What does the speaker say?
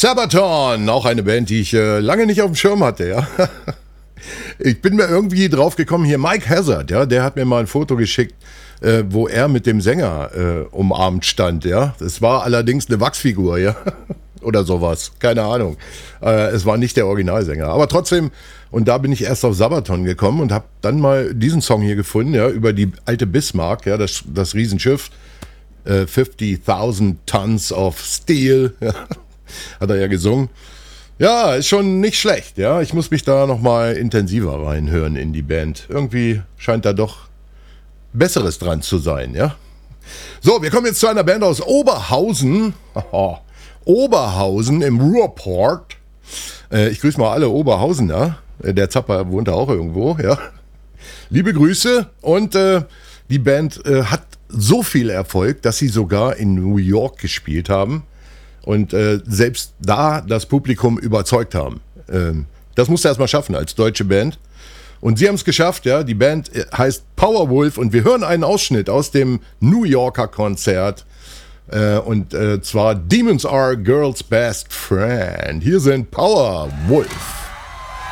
Sabaton, auch eine Band, die ich lange nicht auf dem Schirm hatte, ja. Ich bin mir irgendwie drauf gekommen, hier Mike Hazard, ja, der hat mir mal ein Foto geschickt, wo er mit dem Sänger umarmt stand, ja. Das war allerdings eine Wachsfigur, ja. Oder sowas, keine Ahnung. Es war nicht der Originalsänger, aber trotzdem, und da bin ich erst auf Sabaton gekommen und habe dann mal diesen Song hier gefunden, ja, über die alte Bismarck, ja, das Riesenschiff, 50.000 Tons of Steel, ja, hat er ja gesungen. Ja, ist schon nicht schlecht, ja. Ich muss mich da nochmal intensiver reinhören in die Band. Irgendwie scheint da doch Besseres dran zu sein, ja. So, wir kommen jetzt zu einer Band aus Oberhausen. Oberhausen im Ruhrport. Ich grüße mal alle Oberhausener. Der Zapper wohnt da auch irgendwo, ja. Liebe Grüße. Und die Band hat so viel Erfolg, dass sie sogar in New York gespielt haben. Und selbst da das Publikum überzeugt haben. Das musst du erstmal schaffen als deutsche Band. Und sie haben es geschafft, ja. Die Band heißt Powerwolf und wir hören einen Ausschnitt aus dem New Yorker Konzert. Und zwar Demons Are Girls' Best Friend. Hier sind Powerwolf.